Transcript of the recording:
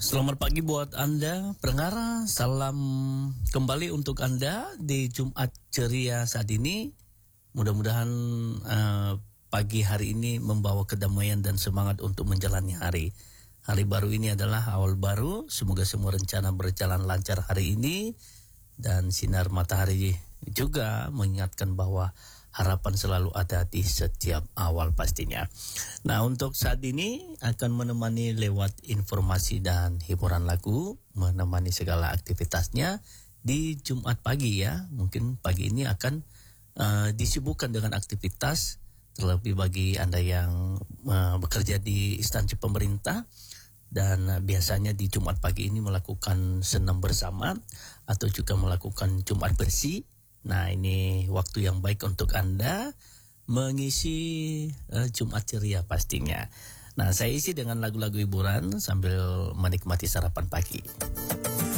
Selamat pagi buat Anda, pendengar. Salam kembali untuk Anda di Jumat ceria saat ini. Mudah-mudahan pagi hari ini membawa kedamaian dan semangat untuk menjalani hari. Hari baru ini adalah awal baru. Semoga semua rencana berjalan lancar hari ini. Dan sinar matahari juga mengingatkan bahwa harapan selalu ada di setiap awal pastinya. Nah, untuk saat ini akan menemani lewat informasi dan hiburan lagu, menemani segala aktivitasnya di Jumat pagi ya. Mungkin pagi ini akan disibukkan dengan aktivitas, terlebih bagi Anda yang bekerja di instansi pemerintah dan biasanya di Jumat pagi ini melakukan senam bersama atau juga melakukan Jumat bersih. Nah, ini waktu yang baik untuk Anda mengisi Jumat ceria pastinya. Nah, saya isi dengan lagu-lagu hiburan sambil menikmati sarapan pagi.